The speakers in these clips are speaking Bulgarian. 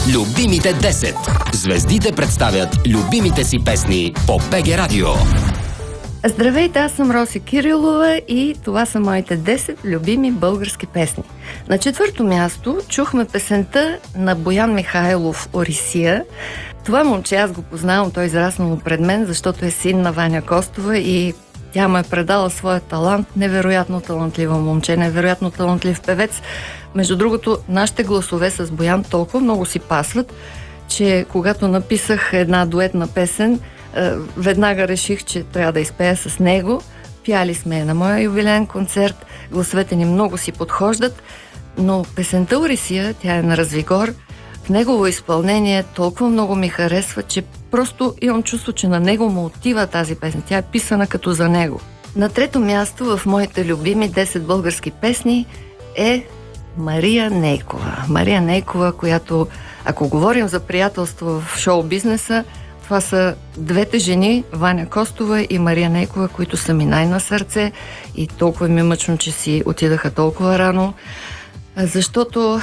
Любимите 10. Звездите представят любимите си песни по БГ Радио. Здравейте, аз съм Роси Кирилова и това са моите 10 любими български песни. На четвърто място чухме песента на Боян Михайлов "Орисия". Това момче аз го познавам, той е израснал пред мен, защото е син на Ваня Костова и тя ме е предала своя талант. Невероятно талантливо момче, невероятно талантлив певец. Между другото, нашите гласове с Боян толкова много си пасват, че когато написах една дуетна песен, веднага реших, че трябва да изпея с него. Пяли сме на моя юбилеен концерт, гласовете ни много си подхождат, но песента "Орисия", тя е на Развигор, в негово изпълнение толкова много ми харесва, че просто имам чувство, че на него му отива тази песен. Тя е писана като за него. На трето място в моите любими 10 български песни е Мария Нейкова. Мария Нейкова, която, ако говорим за приятелство в шоу-бизнеса, това са двете жени, Ваня Костова и Мария Нейкова, които са ми най на сърце и толкова ми е мъчно, че си отидаха толкова рано, защото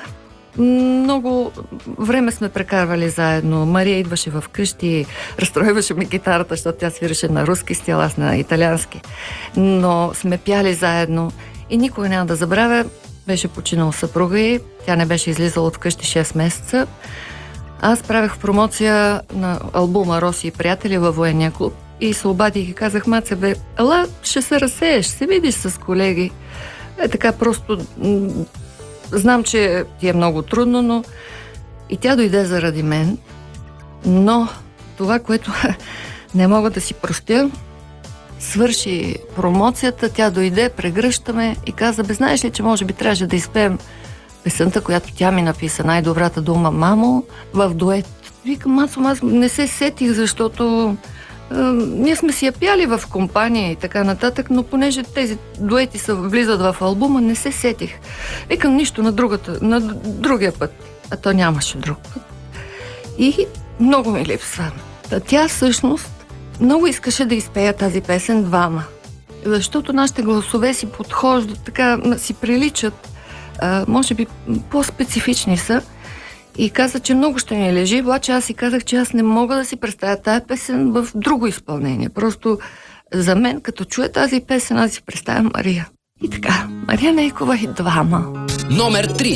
много време сме прекарвали заедно. Мария идваше в къщи, разстройваше ми гитарата, защото тя свиреше на руски стил, аз на италиански. Но сме пяли заедно и никога няма да забравя, беше починал съпруга й, тя не беше излизала от къщи 6 месеца. Аз правех промоция на албума "Роси и приятели" във военния клуб и се обадих и казах: "Маце, бе, ела, ще се разсееш, се видиш с колеги." Така просто... Знам, че ти е много трудно, но и тя дойде заради мен. Но това, което не мога да си простя, свърши промоцията, тя дойде, прегръщаме и каза: "Бе, знаеш ли, че може би трябваше да изпеем песента, която тя ми написа, най-добрата дума, мамо, в дует." Викам: "Аз не се сетих, защото ние сме си я пяли в компания и така нататък, но понеже тези дуети са влизат в албума, не се сетих." Викам: "Нищо, на другия път." А то нямаше друг път. И много ми липсва. Тя всъщност много искаше да изпея тази песен двама, защото нашите гласове си подхождат, така си приличат, може би по-специфични са. И каза, че много ще ми лежи, обаче аз си казах, че аз не мога да си представя тази песен в друго изпълнение. Просто за мен, като чуя тази песен, аз си представя Мария. И така, Мария Нейкова и двама. Номер 3.